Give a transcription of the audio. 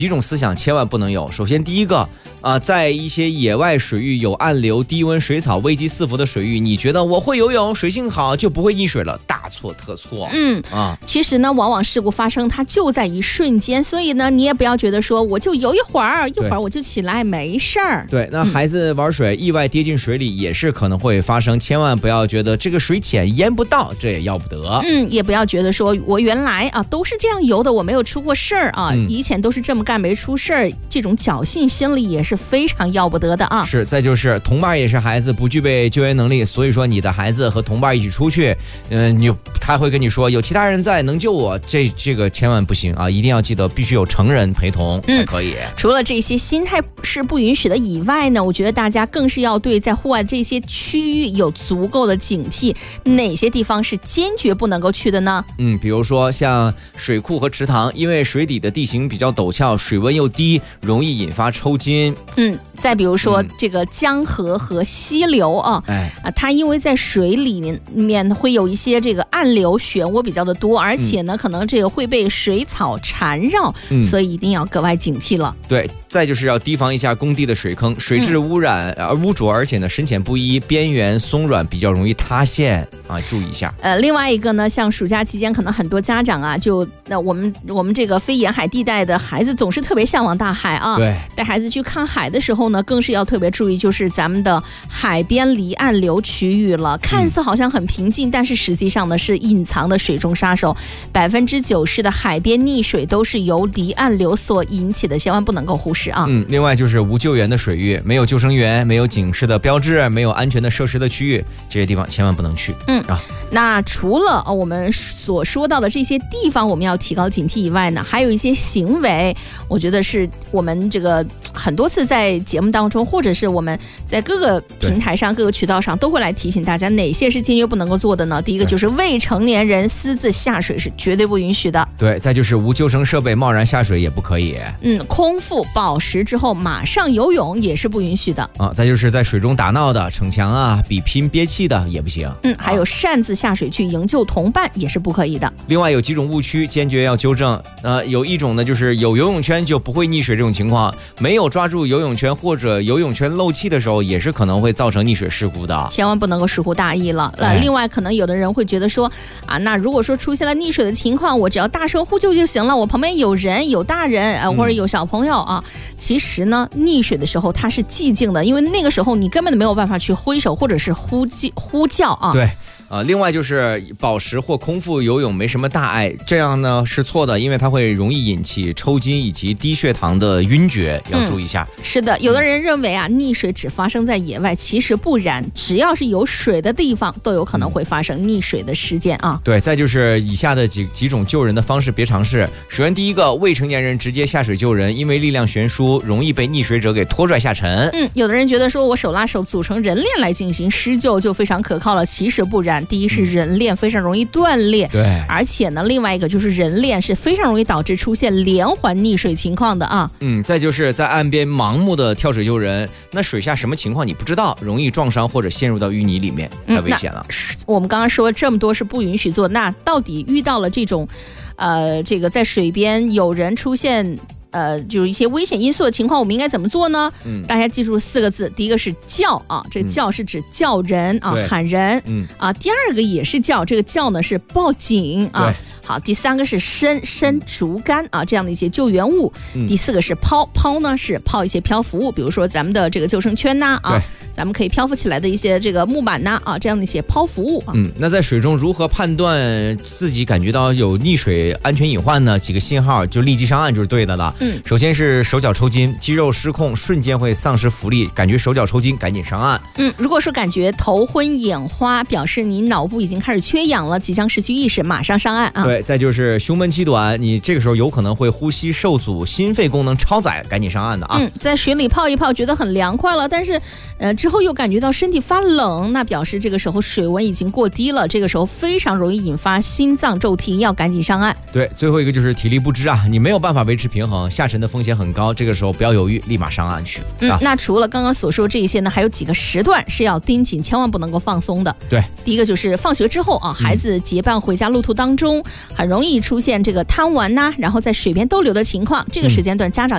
几种思想千万不能有。首先第一个在一些野外水域有暗流、低温水草、危机四伏的水域，你觉得我会游泳，水性好就不会溺水了，大错特错。 其实呢，往往事故发生它就在一瞬间，所以呢，你也不要觉得说我就游一会儿我就起来没事儿。 对，那孩子玩水意外跌进水里也是可能会发生，千万不要觉得这个水浅淹不到，这也要不得。 也不要觉得说我原来都是这样游的，我没有出过事儿以前都是这么干没出事儿，这种侥幸心理也是非常要不得的啊。 是，再就是同伴也是孩子，不具备救援能力，所以说你的孩子和同伴一起出去，他会跟你说有其他人在能救我，这个千万不行啊，一定要记得必须有成人陪同才可以。 除了这些心态是不允许的以外呢，我觉得大家更是要对在户外这些区域有足够的警惕，哪些地方是坚决不能够去的呢？ 比如说像水库和池塘，因为水底的地形比较陡峭，水温又低，容易引发抽筋。 再比如说这个江河和溪流它因为在水里面会有一些这个暗流漩涡比较的多，而且呢可能这个会被水草缠绕，所以一定要格外警惕了。 对，再就是要提防一下工地的水坑，水质污染污浊，而且呢深浅不一，边缘松软，比较容易塌陷注意一下。 另外一个呢，像暑假期间可能很多家长我们这个非沿海地带的孩子总是特别向往大海对， 带孩子去看海的时候呢，更是要特别注意，就是咱们的海边离岸流区域了。看似好像很平静，但是实际上呢是隐藏的水中杀手，90%的海边溺水都是由离岸流所引起的，千万不能够忽视啊。 另外就是无救援的水域，没有救生员，没有警示的标志，没有安全的设施的区域，这些地方千万不能去。 那除了我们所说到的这些地方我们要提高警惕以外呢，还有一些行为，我觉得是我们这个很多次在节目当中，或者是我们在各个平台上各个渠道上都会来提醒大家哪些是坚决不能够做的呢？第一个就是未成年人私自下水是绝对不允许的。 对，再就是无救生设备贸然下水也不可以。 空腹饱食之后马上游泳也是不允许的。 再就是在水中打闹的、逞强比拼憋气的也不行。 还有擅自下水去营救同伴也是不可以的。 另外有几种误区坚决要纠正。有一种呢就是有游泳圈就不会溺水这种情况，没有抓住游泳圈或者游泳圈漏气的时候，也是可能会造成溺水事故的， 千万不能够疏忽大意了。另外可能有的人会觉得说那如果说出现了溺水的情况，我只要大声呼救就行了，我旁边有人有大人或者有小朋友其实呢溺水的时候它是寂静的，因为那个时候你根本没有办法去挥手或者是呼叫对。另外就是饱食或空腹游泳没什么大碍，这样呢是错的，因为它会容易引起抽筋以及低血糖的晕厥，要注意一下。 是的，有的人认为溺水只发生在野外，其实不然，只要是有水的地方都有可能会发生溺水的事件对，再就是以下的几种救人的方式别尝试。首先第一个，未成年人直接下水救人，因为力量悬殊，容易被溺水者给拖拽下沉。 有的人觉得说我手拉手组成人链来进行施救就非常可靠了，其实不然。第一是人链非常容易断裂， 对， 而且呢，另外一个就是人链是非常容易导致出现连环溺水情况的再就是在岸边盲目的跳水救人，那水下什么情况你不知道，容易撞伤或者陷入到淤泥里面，太危险了。 我们刚刚说这么多是不允许做，那到底遇到了这种这个在水边有人出现就是一些危险因素的情况，我们应该怎么做呢？大家记住4个字，第一个是叫这叫是指叫人喊人第二个也是叫，这个叫呢是报警好，第3个是伸竹竿这样的一些救援物。第4个是抛呢是抛一些漂浮物，比如说咱们的这个救生圈咱们可以漂浮起来的一些这个木板这样的一些抛浮物那在水中如何判断自己感觉到有溺水安全隐患呢？几个信号就立即上岸就是对的了。首先是手脚抽筋，肌肉失控，瞬间会丧失浮力，感觉手脚抽筋赶紧上岸。 如果说感觉头昏眼花，表示你脑部已经开始缺氧了，即将失去意识，马上上岸对，再就是胸闷气短，你这个时候有可能会呼吸受阻，心肺功能超载，赶紧上岸的在水里泡一泡觉得很凉快了，但是之后又感觉到身体发冷，那表示这个时候水温已经过低了，这个时候非常容易引发心脏骤停，要赶紧上岸。 对，最后一个就是体力不支你没有办法维持平衡，下沉的风险很高，这个时候不要犹豫，立马上岸去。 那除了刚刚所说这一些呢，还有几个时段是要盯紧，千万不能够放松的。 对， 第一个就是放学之后孩子结伴回家路途当中很容易出现这个贪玩呐，然后在水边逗留的情况。这个时间段家长